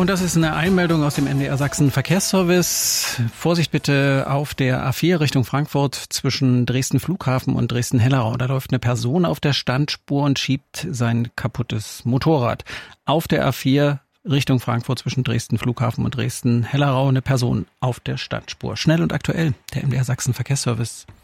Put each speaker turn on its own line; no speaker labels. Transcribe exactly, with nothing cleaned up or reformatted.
Und das ist eine Einmeldung aus dem M D R Sachsen Verkehrsservice. Vorsicht bitte auf der A vier Richtung Frankfurt zwischen Dresden Flughafen und Dresden-Hellerau. Da läuft eine Person auf der Standspur und schiebt sein kaputtes Motorrad. Auf der A vier Richtung Frankfurt zwischen Dresden Flughafen und Dresden-Hellerau eine Person auf der Standspur. Schnell und aktuell, der M D R Sachsen Verkehrsservice.